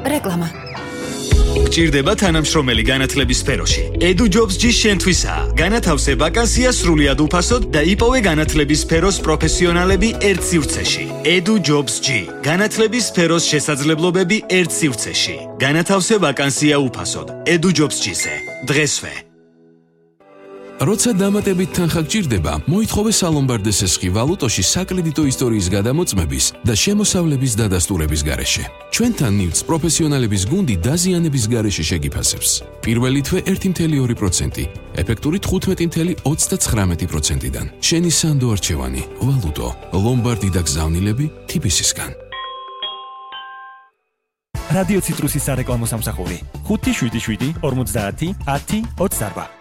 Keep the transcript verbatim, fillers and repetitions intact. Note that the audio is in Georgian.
რეკლამა. გჭირდება თანამშრომელი განათლების სფეროში. EduJobs-G შენთვისაა. განათავსე ვაკანსია სრულიად უფასოდ და იპოვე განათლების სფეროს პროფესიონალები ერთ სივრცეში. EduJobs-G. განათლების სფეროს შესაძლებლობები ერთ სივრცეში. განათავსე ვაკანსია უფასოდ. EduJobs-G-ზე. დღესვე. როცა დამატებით თანხა გჭირდება, მოითხოვე სალომბარდეს ესხი ვალუტოში საკრედიტო ისტორიის გადამოწმების და შემოსავლების დადასტურების გარეშე. ჩვენთან ნივთს პროფესიონალების გუნდი დაზიანების გარეშე შეგიფასებს. პირველი თვე ერთი კoma ორი პროცენტი, ეფექტური თხუთმეტი კoma ოცდაცხრამეტი პროცენტიდან. შენი სანდო არჩევანი, ვალუტო, ლომბარდი და გზავნილები თი ბი ეს-ისგან. რადიო ციტრუსის სარეკლამო სამსახური ხუთი შვიდი შვიდი ორმოცდაათი ათი ოცდაარბა.